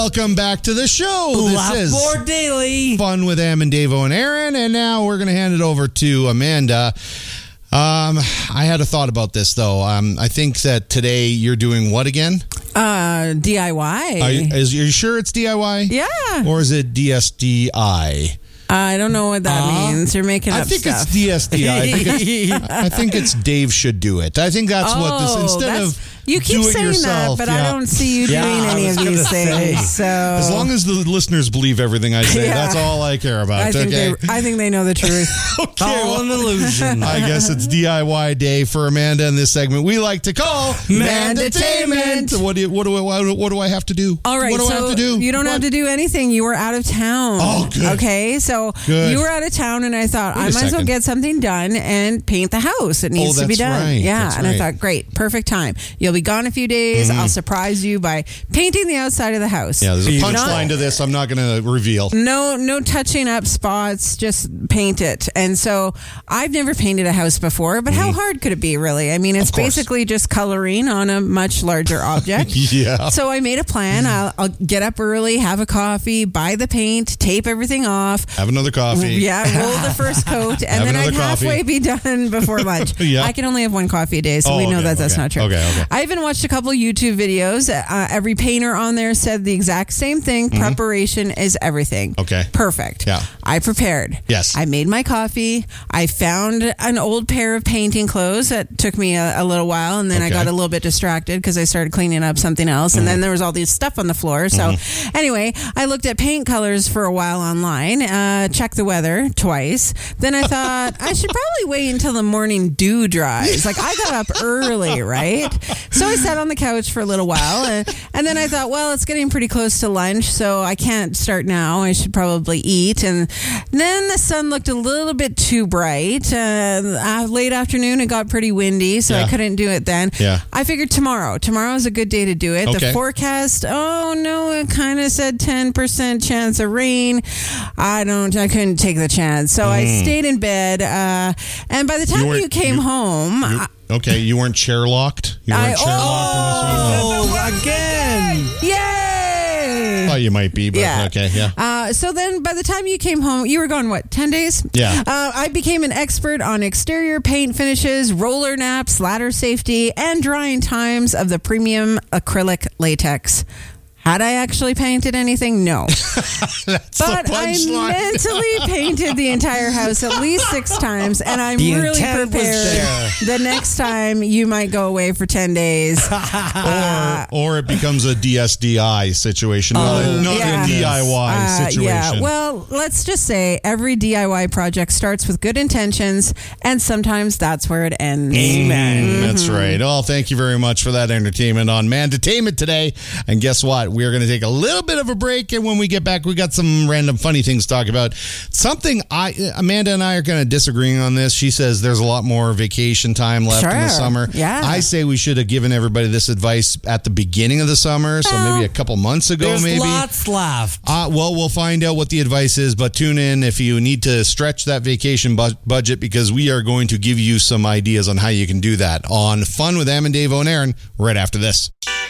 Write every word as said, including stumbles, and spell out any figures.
Welcome back to the show. Laugh This is More Daily. Fun with Am and Davo and Aaron, and now we're going to hand it over to Amanda. Um, I had a thought about this, though. Um, I think that today you're doing what again? Uh, D I Y. Are you, is, are you sure it's D I Y? Yeah. Or is it D S D I? I don't know what that Uh, means. You're making up I think stuff. it's D S D I. I think it's, I think it's Dave should do it. I think that's what this, Oh, instead that's- of you keep do it saying yourself, that, but yeah. I don't see you Yeah, doing I any was of these gonna say. things. So As long as the listeners believe everything I say, Yeah. that's all I care about. I think okay. they, I think they know the truth. It's all an illusion. I guess it's D I Y day for Amanda in this segment we like to call Mandatainment. What do you, what do I what do, what do I have to do? All right, What do so I have to do? you don't What? have to do anything. You were out of town. Oh, good. Okay, so Good. you were out of town, and I thought Wait a I might as well second. get something done and paint the house. It needs Oh, to be that's done. right. Yeah, That's and right. I thought, great, perfect time. You'll be gone a few days. I'll surprise you by painting the outside of the house. Mm-hmm. Yeah, there's a You- punchline to this. I'm not going to reveal. No, no touching up spots, just paint it. And so I've never painted a house before, but how hard could it be, really? I mean, it's Of course. basically just coloring on a much larger object. Yeah. So I made a plan. I'll, I'll get up early, have a coffee, buy the paint, tape everything off. Have another coffee. Yeah, roll the first coat, and Have then I'd another coffee. halfway be done before lunch. Yeah. I can only have one coffee a day, so Oh, we know okay, that that's okay. not true. Okay, okay. I even watched a couple YouTube videos. Uh, every painter on there said the exact same thing. Preparation is everything. Mm-hmm. Okay. Perfect. Yeah. I prepared. Yes. I made my coffee. I found an old pair of painting clothes that took me a, a little while, and then I Okay. got a little bit distracted because I started cleaning up something else, and then there was all these stuff on the floor. So anyway, I looked at paint colors for a while online, uh, checked the weather twice. Then I thought I should probably wait until the morning dew dries. Like I got up early, right? So I sat on the couch for a little while, and, and then I thought, well, it's getting pretty close to lunch, so I can't start now. I should probably eat. And then the sun looked a little bit too bright. Uh, uh, late afternoon, it got pretty windy, so Yeah. I couldn't do it then. Yeah. I figured tomorrow. Tomorrow is a good day to do it. Okay. The forecast, oh no, it kind of said ten percent chance of rain. I don't, I couldn't take the chance. So I stayed in bed. Uh, and by the time you, weren't- came you- home, You- I, okay, you weren't chair locked? You weren't I- chair locked in this one? Oh, again. yay! Oh, you might be, but Yeah. okay, yeah. Uh, so then by the time you came home, you were gone, what, ten days? Yeah. Uh, I became an expert on exterior paint finishes, roller naps, ladder safety, and drying times of the premium acrylic latex. Had I actually painted anything? No. That's But the I punchline. mentally painted the entire house at least six times, and I'm The really intent was prepared. there. The next time you might go away for ten days. or, or it becomes a D S D I situation, not, a, not yeah. a D I Y Uh, situation. yeah, well, let's just say every D I Y project starts with good intentions, and sometimes that's where it ends. Amen. Mm, That's right. Oh, thank you very much for that entertainment on Mandatainment today. And guess what? We're going to take a little bit of a break, and when we get back, we got some random funny things to talk about. Something I, Amanda and I are kind of disagreeing on this. She says there's a lot more vacation time left in the Sure. summer. Yeah. I say we should have given everybody this advice at the beginning of the summer, so Well, maybe a couple months ago, There's maybe. lots left. Uh, well, we'll find out what the advice is, but tune in if you need to stretch that vacation bu- budget, because we are going to give you some ideas on how you can do that on Fun with Am and Dave and Aaron right after this.